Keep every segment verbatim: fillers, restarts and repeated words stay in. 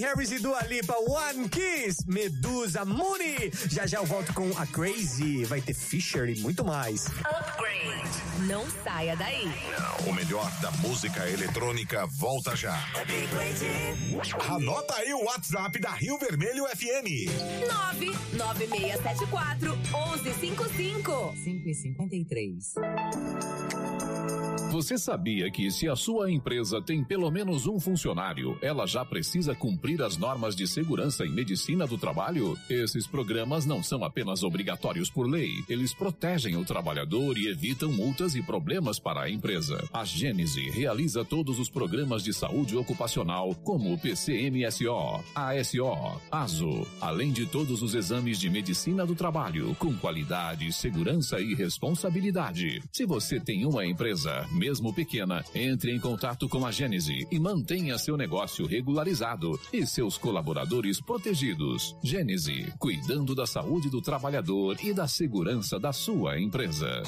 Harris e Dua Lipa, One Kiss, Medusa, Mooney. Já já eu volto com a Crazy. Vai ter Fisher e muito mais. Upgrade. Não saia daí. Não, o melhor da música eletrônica volta já. Anota aí o WhatsApp da Rio Vermelho F M. nove nove seis sete quatro um um cinco cinco. cinco e cinquenta e três. Você sabia que se a sua empresa tem pelo menos um funcionário, ela já precisa cumprir as normas de segurança e medicina do trabalho? Esses programas não são apenas obrigatórios por lei, eles protegem o trabalhador e evitam multas e problemas para a empresa. A Gênese realiza todos os programas de saúde ocupacional, como o P C M S O, A S O, ASO, além de todos os exames de medicina do trabalho, com qualidade, segurança e responsabilidade. Se você tem uma empresa, mesmo pequena, entre em contato com a Gênese e mantenha seu negócio regularizado e seus colaboradores protegidos. Gênese, cuidando da saúde do trabalhador e da segurança da sua empresa.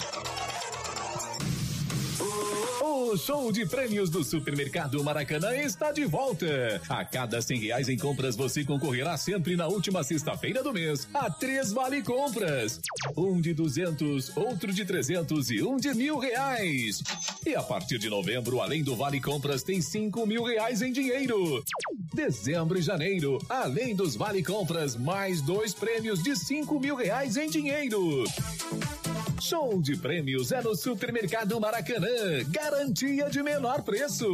O show de prêmios do Supermercado Maracanã está de volta. A cada cem reais em compras você concorrerá sempre na última sexta-feira do mês a três vale compras. Um de duzentos, outro de trezentos e um de mil reais. E a partir de novembro, além do vale compras, tem cinco mil reais em dinheiro. Dezembro e janeiro, além dos vale compras, mais dois prêmios de cinco mil reais em dinheiro. Show de prêmios é no Supermercado Maracanã. Garantia de menor preço.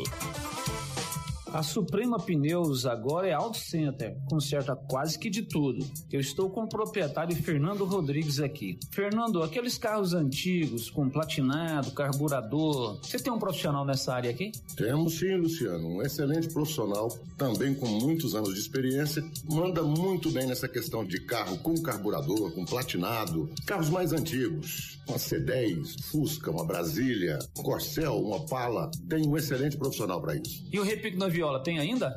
A Suprema Pneus agora é Auto Center, conserta quase que de tudo. Eu estou com o proprietário Fernando Rodrigues aqui. Fernando, aqueles carros antigos com platinado, carburador, você tem um profissional nessa área aqui? Temos sim, Luciano, um excelente profissional, também com muitos anos de experiência, manda muito bem nessa questão de carro com carburador, com platinado, carros mais antigos, uma C dez, Fusca, uma Brasília, um Corcel, uma Opala, tem um excelente profissional para isso. E o repique na viola, tem ainda?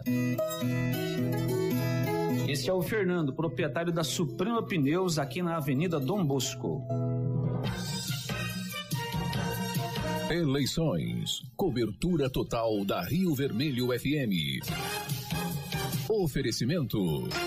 Esse é o Fernando, proprietário da Suprema Pneus, aqui na Avenida Dom Bosco. Eleições. Cobertura total da Rio Vermelho F M. Oferecimento.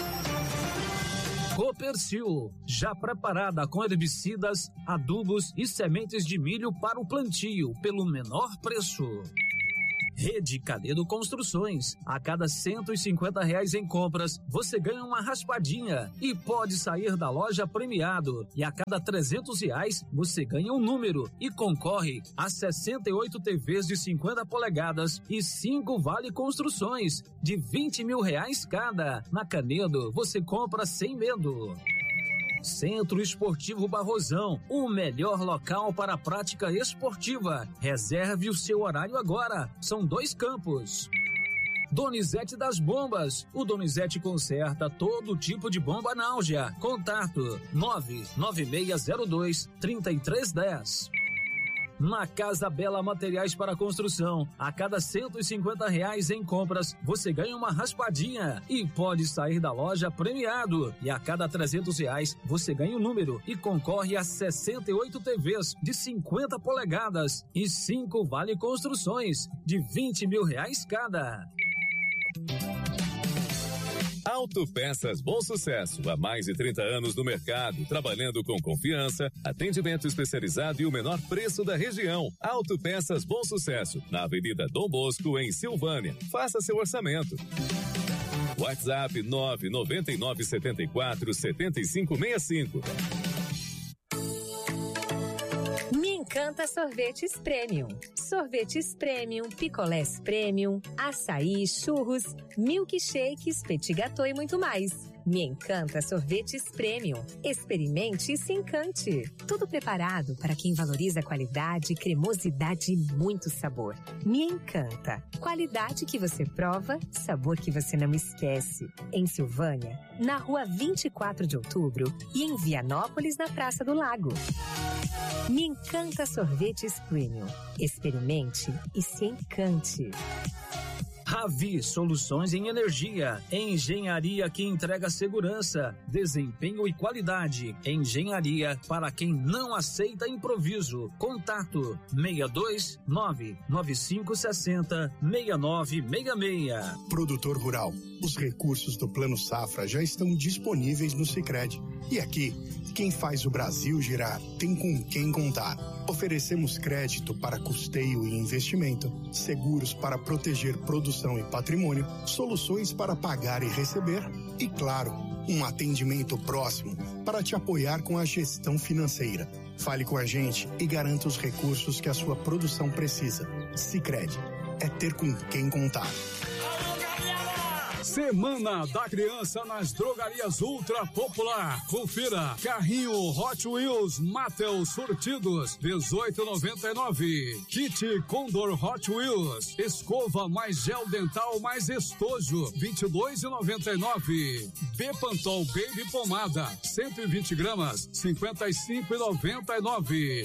Copercil, já preparada com herbicidas, adubos e sementes de milho para o plantio, pelo menor preço. Rede Canedo Construções. A cada cento e cinquenta reais em compras, você ganha uma raspadinha e pode sair da loja premiado. E a cada trezentos reais, você ganha um número e concorre a sessenta e oito T Vs de cinquenta polegadas e cinco Vale Construções de vinte mil reais cada. Na Canedo, você compra sem medo. Centro Esportivo Barrosão, o melhor local para a prática esportiva. Reserve o seu horário agora. São dois campos. Donizete das Bombas. O Donizete conserta todo tipo de bomba náusea. Contato nove nove seis zero dois, três três um zero. Na Casa Bela Materiais para Construção, a cada cento e cinquenta reais em compras, você ganha uma raspadinha e pode sair da loja premiado. E a cada trezentos reais, você ganha um número e concorre a sessenta e oito T Vs de cinquenta polegadas e cinco Vale Construções de vinte mil reais cada. Autopeças Bom Sucesso, há mais de trinta anos no mercado, trabalhando com confiança, atendimento especializado e o menor preço da região. Autopeças Bom Sucesso, na Avenida Dom Bosco, em Silvânia. Faça seu orçamento. WhatsApp nove nove nove sete quatro sete cinco seis cinco. Me encanta Sorvetes Premium. Sorvetes Premium, picolés Premium, açaí, churros, milkshakes, petit gâteau e muito mais. Me encanta Sorvetes Premium. Experimente e se encante. Tudo preparado para quem valoriza qualidade, cremosidade e muito sabor. Me encanta. Qualidade que você prova, sabor que você não esquece. Em Silvânia, na rua vinte e quatro de outubro e em Vianópolis, na Praça do Lago. Me encanta Sorvetes Premium. Experimente e se encante. Ravi Soluções em Energia, engenharia que entrega segurança, desempenho e qualidade. Engenharia para quem não aceita improviso. Contato seis dois nove nove cinco seis zero seis nove seis seis. Produtor rural, os recursos do Plano Safra já estão disponíveis no Sicredi. E aqui, quem faz o Brasil girar tem com quem contar. Oferecemos crédito para custeio e investimento, seguros para proteger produção e patrimônio, soluções para pagar e receber e, claro, um atendimento próximo para te apoiar com a gestão financeira. Fale com a gente e garanta os recursos que a sua produção precisa. Sicredi, é ter com quem contar. Semana da Criança nas Drogarias Ultra Popular. Confira. Carrinho Hot Wheels Mattel Sortidos, dezoito e noventa e nove. Kit Condor Hot Wheels. Escova mais gel dental mais estojo, vinte e dois e noventa e nove. Bepantol Baby Pomada, cento e vinte gramas, cinquenta e cinco e noventa e nove.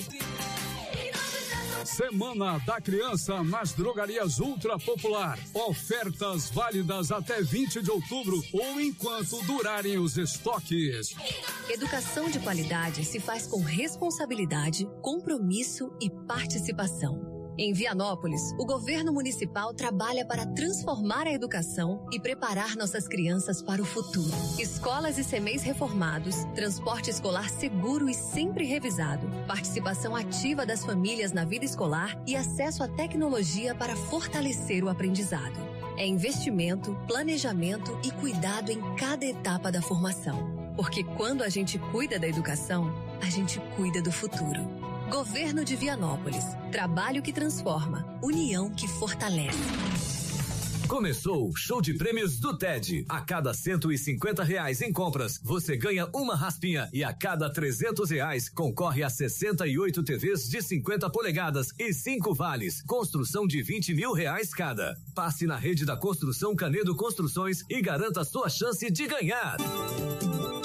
Semana da Criança nas Drogarias Ultra Popular. Ofertas válidas até vinte de outubro ou enquanto durarem os estoques. Educação de qualidade se faz com responsabilidade, compromisso e participação. Em Vianópolis, o governo municipal trabalha para transformar a educação e preparar nossas crianças para o futuro. Escolas e C M E S reformados, transporte escolar seguro e sempre revisado, participação ativa das famílias na vida escolar e acesso à tecnologia para fortalecer o aprendizado. É investimento, planejamento e cuidado em cada etapa da formação. Porque quando a gente cuida da educação, a gente cuida do futuro. Governo de Vianópolis. Trabalho que transforma. União que fortalece. Começou o show de prêmios do T E D. A cada cento e cinquenta reais em compras, você ganha uma raspinha e a cada trezentos reais concorre a sessenta e oito T Vs de cinquenta polegadas e cinco vales. Construção de vinte mil reais cada. Passe na rede da Construção Canedo Construções e garanta a sua chance de ganhar.